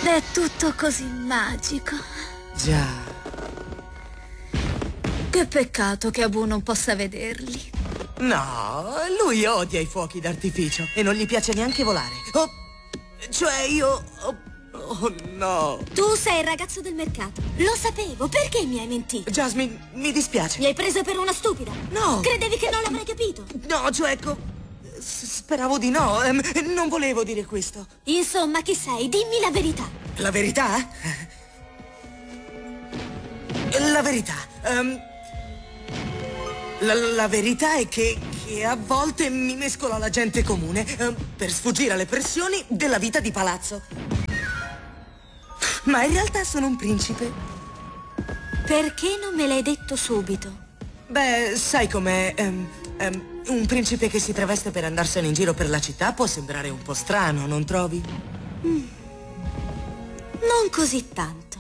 È tutto così magico. Già. Che peccato che Abu non possa vederli. No, lui odia i fuochi d'artificio e non gli piace neanche volare. Oh, cioè io... Oh no. Tu sei il ragazzo del mercato. Lo sapevo. Perché mi hai mentito? Jasmine, mi dispiace. Mi hai preso per una stupida? No. Credevi che non l'avrei capito? No, cioè, ecco... Speravo di no. Non volevo dire questo. Insomma, chi sei? Dimmi la verità. La verità? La verità. La verità è che a volte mi mescolo alla gente comune per sfuggire alle pressioni della vita di palazzo. Ma in realtà sono un principe. Perché non me l'hai detto subito? Beh, sai com'è? Un principe che si traveste per andarsene in giro per la città può sembrare un po' strano, non trovi? Non così tanto.